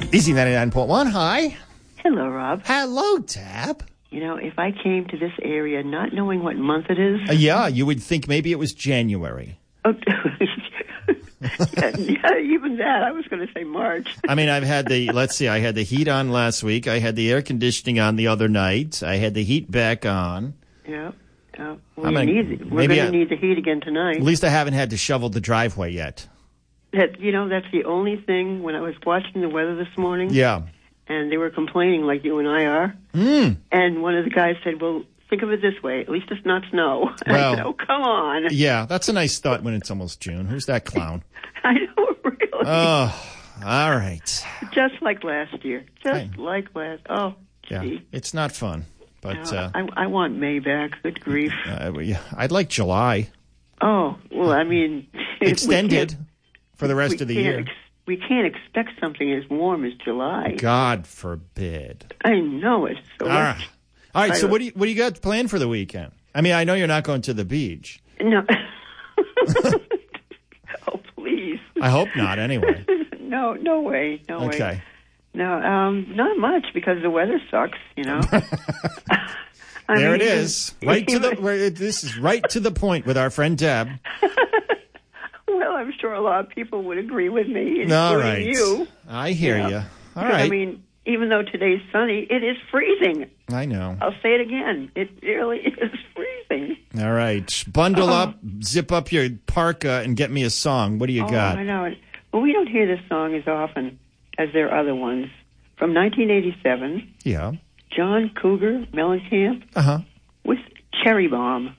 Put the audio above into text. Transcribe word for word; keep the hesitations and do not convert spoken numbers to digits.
Easy ninety-nine point one. Hi. Hello, Rob. Hello, Tab. You know, if I came to this area not knowing what month it is... Uh, yeah, you would think maybe it was January. Oh, yeah, yeah, even that. I was going to say March. I mean, I've had the, let's see, I had the heat on last week. I had the air conditioning on the other night. I had the heat back on. Yeah. Uh, we gonna, need, we're going to need the heat again tonight. At least I haven't had to shovel the driveway yet. That, you know, that's the only thing when I was watching the weather this morning. Yeah. And they were complaining like you and I are. Mm. And one of the guys said, well, think of it this way. At least it's not snow. And well, I said, oh, come on. Yeah, that's a nice thought when it's almost June. Who's that clown? I know, really. Oh, all right. Just like last year. Just Hey. like last. Oh, gee. Yeah, it's not fun. But No, uh, I, I want May back. Good grief. uh, yeah, I'd like July. Oh, well, I mean... Extended we for the rest we of the can't year. Ex- we can't expect something as warm as July. God forbid. I know it. So All right. All right, I- so what do you what do you got planned for the weekend? I mean, I know you're not going to the beach. No. Oh, please. I hope not, anyway. No, no way. No way. Okay. No, um, not much because the weather sucks, you know. I There mean, it is. Right to the where it, this is right to the point with our friend Deb. Well, I'm sure a lot of people would agree with me, including All right. you. I hear Yeah. you. All Because, right. I mean, even though today's sunny, it is freezing. I know. I'll say it again. It really is freezing. All right. Bundle Oh. up, zip up your parka, and get me a song. What do you Oh, got? I know it. Well, we don't hear this song as often as their other ones. From nineteen eighty-seven, Yeah. John Cougar Mellencamp Uh-huh. with Cherry Bomb.